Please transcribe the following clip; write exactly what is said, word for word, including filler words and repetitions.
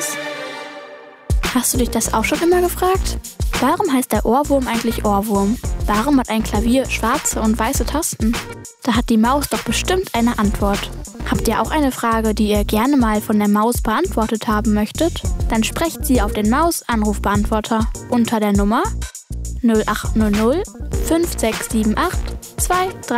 Maus. Hast du dich das auch schon immer gefragt? Warum heißt der Ohrwurm eigentlich Ohrwurm? Warum hat ein Klavier schwarze und weiße Tasten? Da hat die Maus doch bestimmt eine Antwort. Habt ihr auch eine Frage, die ihr gerne mal von der Maus beantwortet haben möchtet? Dann sprecht sie auf den Maus-Anrufbeantworter unter der Nummer null acht null null fünf sechs sieben acht zwei drei